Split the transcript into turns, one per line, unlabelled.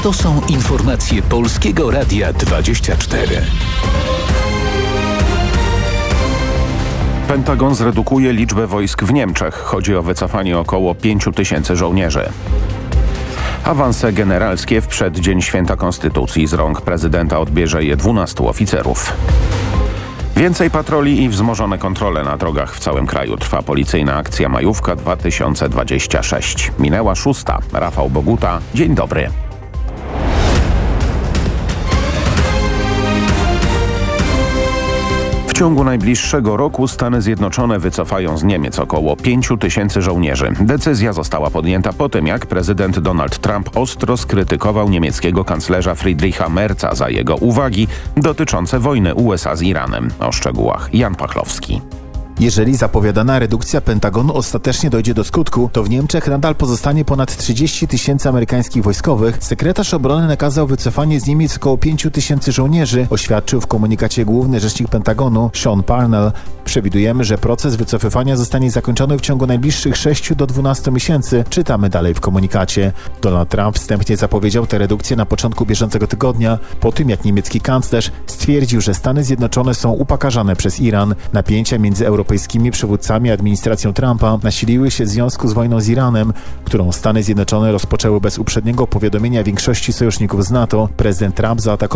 To są informacje Polskiego Radia 24.
Pentagon zredukuje liczbę wojsk w Niemczech. Chodzi o wycofanie około 5 000 żołnierzy. Awanse generalskie w przeddzień Święta Konstytucji. Z rąk prezydenta odbierze je 12 oficerów. Więcej patroli i wzmożone kontrole na drogach w całym kraju. Trwa policyjna akcja Majówka 2026. Minęła 6. Rafał Boguta. Dzień dobry. W ciągu najbliższego roku Stany Zjednoczone wycofają z Niemiec około 5 000 żołnierzy. Decyzja została podjęta po tym, jak prezydent Donald Trump ostro skrytykował niemieckiego kanclerza Friedricha Merza za jego uwagi dotyczące wojny USA z Iranem. O szczegółach Jan Pachlowski.
Jeżeli zapowiadana redukcja Pentagonu ostatecznie dojdzie do skutku, to w Niemczech nadal pozostanie ponad 30 000 amerykańskich wojskowych. Sekretarz obrony nakazał wycofanie z Niemiec około 5 000 żołnierzy, oświadczył w komunikacie główny rzecznik Pentagonu Sean Parnell. Przewidujemy, że proces wycofywania zostanie zakończony w ciągu najbliższych 6 do 12 miesięcy, czytamy dalej w komunikacie. Donald Trump wstępnie zapowiedział tę redukcję na początku bieżącego tygodnia, po tym jak niemiecki kanclerz stwierdził, że Stany Zjednoczone są upokarzane przez Iran. Napięcia między europejskimi przywódcami a administracją Trumpa nasiliły się w związku z wojną z Iranem, którą Stany Zjednoczone rozpoczęły bez uprzedniego powiadomienia większości sojuszników z NATO. Prezydent Trump zaatakował